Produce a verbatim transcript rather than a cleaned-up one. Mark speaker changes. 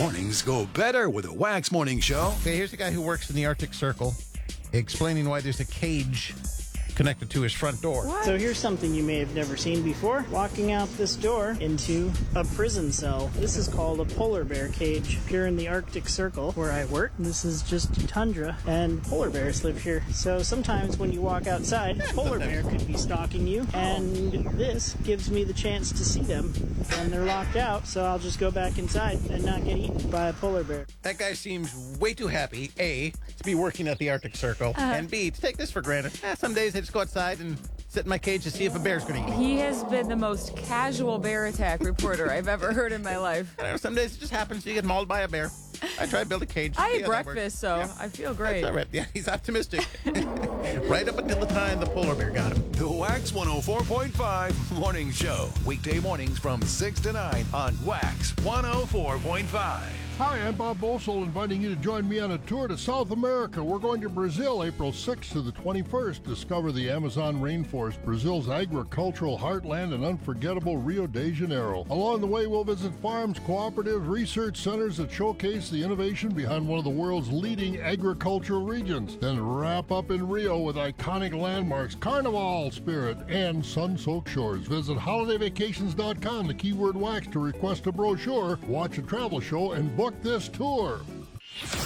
Speaker 1: Mornings go better with a Wax Morning Show.
Speaker 2: Okay, here's a guy who works in the Arctic Circle explaining why there's a cage connected to his front door.
Speaker 3: What? So here's something you may have never seen before. Walking out this door into a prison cell. This is called a polar bear cage. Here in the Arctic Circle where I work, this is just tundra, and polar bears live here. So sometimes when you walk outside, a polar bear could be stalking you, and this gives me the chance to see them. And they're locked out, so I'll just go back inside and not get eaten by a polar bear.
Speaker 2: That guy seems way too happy, A, to be working at the Arctic Circle,
Speaker 4: Uh-huh.
Speaker 2: and B, to take this for granted. Eh, some days I just go outside and sit in my cage to see if a bear's going to eat me.
Speaker 4: He has been the most casual bear attack reporter I've ever heard in my life.
Speaker 2: I don't know, some days it just happens you get mauled by a bear. I try to build a cage.
Speaker 4: I
Speaker 2: See
Speaker 4: ate
Speaker 2: how that
Speaker 4: breakfast,
Speaker 2: works.
Speaker 4: so
Speaker 2: Yeah.
Speaker 4: I feel great.
Speaker 2: That's all right. Yeah, he's optimistic. Right up until the time the polar bear got him.
Speaker 1: The Wax one oh four point five Morning Show. Weekday mornings from six to nine on Wax one oh four point five.
Speaker 5: Hi, I'm Bob Bosel, inviting you to join me on a tour to South America. We're going to Brazil April sixth to the twenty-first. Discover the Amazon rainforest, Brazil's agricultural heartland, and unforgettable Rio de Janeiro. Along the way, we'll visit farms, cooperatives, research centers that showcase the innovation behind one of the world's leading agricultural regions. Then wrap up in Rio with iconic landmarks, Carnival spirit, and sun-soaked shores. Visit holiday vacations dot com, the keyword wax, to request a brochure, watch a travel show, and book this tour.